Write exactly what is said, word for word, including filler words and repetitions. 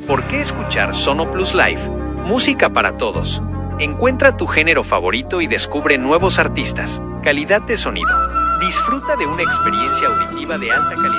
¿Por qué escuchar Sonoplus Live? Música para todos. Encuentra tu género favorito y descubre nuevos artistas. Calidad de sonido. Disfruta de una experiencia auditiva de alta calidad.